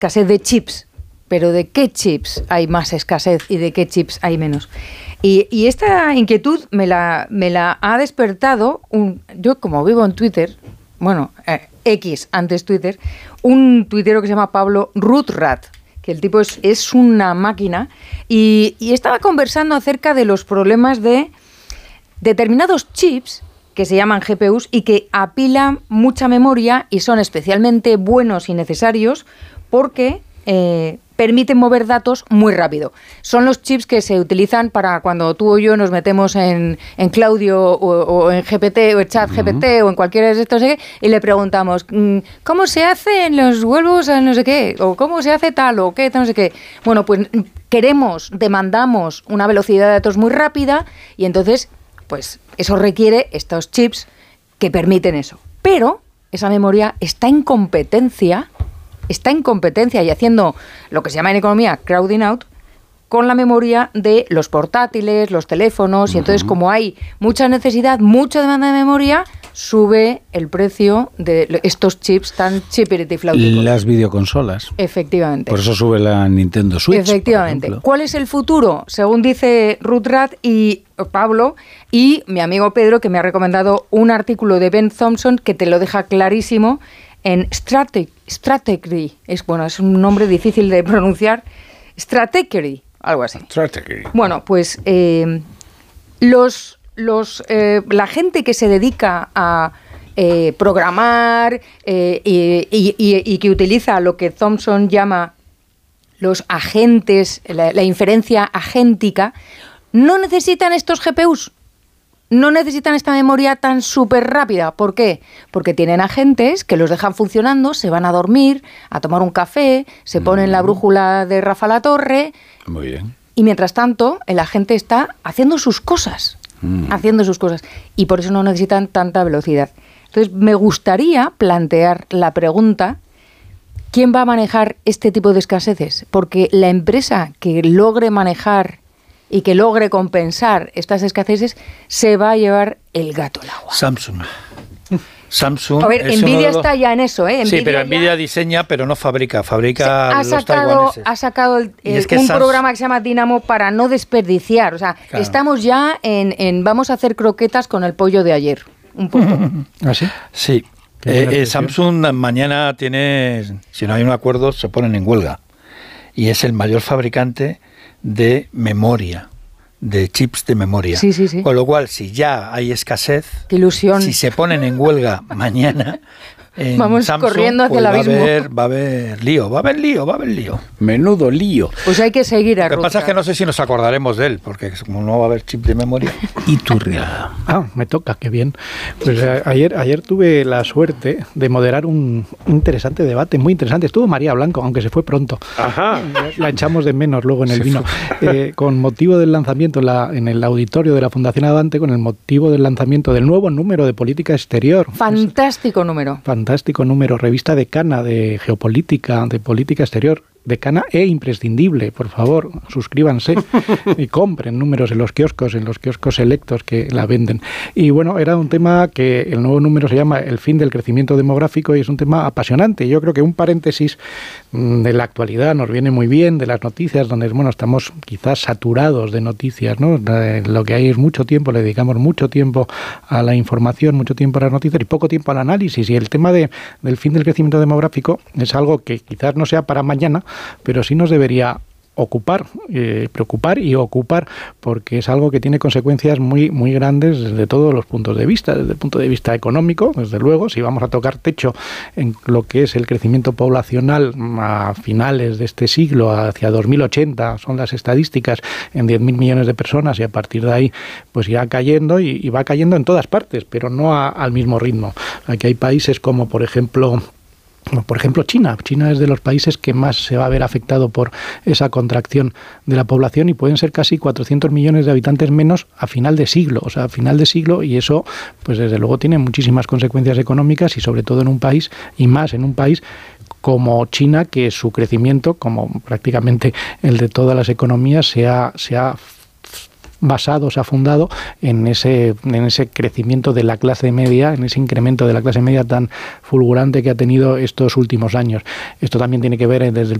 escasez de chips, pero ¿de qué chips hay más escasez y de qué chips hay menos? Y esta inquietud me la ha despertado, yo como vivo en Twitter, X, antes Twitter, un tuitero que se llama Pablo Rutrat, que el tipo es una máquina, y estaba conversando acerca de los problemas de determinados chips que se llaman GPUs y que apilan mucha memoria y son especialmente buenos y necesarios porque permiten mover datos muy rápido. Son los chips que se utilizan para cuando tú o yo nos metemos en Claudio o en GPT o en Chat GPT o en cualquiera de estos, y le preguntamos ¿cómo se hacen los huevos a no sé qué? O ¿cómo se hace tal? O qué, no sé qué. Bueno, pues demandamos una velocidad de datos muy rápida y entonces, pues eso requiere estos chips que permiten eso. Pero esa memoria está en competencia y haciendo lo que se llama en economía crowding out con la memoria de los portátiles, los teléfonos, y entonces como hay mucha necesidad, mucha demanda de memoria, sube el precio de estos chips tan chipiritifláuticos. Las videoconsolas. Efectivamente. Por eso sube la Nintendo Switch. Efectivamente. ¿Cuál es el futuro? Según dice Rutrat y Pablo y mi amigo Pedro, que me ha recomendado un artículo de Ben Thompson que te lo deja clarísimo en Strategy. Es un nombre difícil de pronunciar. Strategy, algo así. Strategy. Bueno, pues la gente que se dedica a programar y que utiliza lo que Thompson llama los agentes, la inferencia agéntica, no necesitan estos GPUs. No necesitan esta memoria tan súper rápida. ¿Por qué? Porque tienen agentes que los dejan funcionando, se van a dormir, a tomar un café, se ponen la brújula de Rafa La Torre. Muy bien. Y mientras tanto, el agente está haciendo sus cosas. Y por eso no necesitan tanta velocidad. Entonces, me gustaría plantear la pregunta: ¿quién va a manejar este tipo de escaseces? Porque la empresa que logre manejar y que logre compensar estas escaseces se va a llevar el gato al agua. Samsung. A ver, Nvidia está ya en eso, ¿eh? Sí, pero Nvidia diseña, pero no fabrica. Fabrica los taiwaneses. Ha sacado un programa que se llama Dynamo para no desperdiciar. O sea, claro, estamos ya en vamos a hacer croquetas con el pollo de ayer. Un poco. ¿Ah, sí? Sí. Samsung mañana tiene, si no hay un acuerdo, se ponen en huelga. Y es el mayor fabricante de memoria, de chips de memoria. Sí, sí, sí. Con lo cual, si ya hay escasez, qué ilusión. Si se ponen en huelga mañana, vamos Samsung, corriendo hacia el abismo. Va a haber lío. Menudo lío. Pues hay que seguir a Lo que pasa es que no sé si nos acordaremos de él, porque como no va a haber chip de memoria. Iturria. Me toca, qué bien. Pues ayer tuve la suerte de moderar un interesante debate, muy interesante. Estuvo María Blanco, aunque se fue pronto. Ajá. La echamos de menos luego en el vino. Con motivo del lanzamiento en el auditorio de la Fundación Advante, con el motivo del lanzamiento del nuevo número de Política Exterior. Fantástico número, revista decana de geopolítica, de política exterior, decana e imprescindible. Por favor, suscríbanse y compren números en los kioscos selectos que la venden. Y bueno, era un tema que el nuevo número se llama El fin del crecimiento demográfico y es un tema apasionante. Yo creo que un paréntesis de la actualidad nos viene muy bien, de las noticias, donde estamos quizás saturados de noticias, ¿no? Lo que hay es mucho tiempo, le dedicamos mucho tiempo a la información, mucho tiempo a las noticias y poco tiempo al análisis. Y el tema del fin del crecimiento demográfico es algo que quizás no sea para mañana, pero sí nos debería preocupar y ocupar, porque es algo que tiene consecuencias muy, muy grandes desde todos los puntos de vista. Desde el punto de vista económico, desde luego, si vamos a tocar techo en lo que es el crecimiento poblacional a finales de este siglo, hacia 2080, son las estadísticas, en 10.000 millones de personas, y a partir de ahí pues irá cayendo y va cayendo en todas partes, pero no al mismo ritmo. Aquí hay países como, por ejemplo, China. China es de los países que más se va a ver afectado por esa contracción de la población y pueden ser casi 400 millones de habitantes menos a final de siglo. Y eso, pues desde luego tiene muchísimas consecuencias económicas y sobre todo en un país, y más en un país como China, que su crecimiento, como prácticamente el de todas las economías, se ha se ha fundado en ese crecimiento de la clase media, en ese incremento de la clase media tan fulgurante que ha tenido estos últimos años. Esto también tiene que ver desde el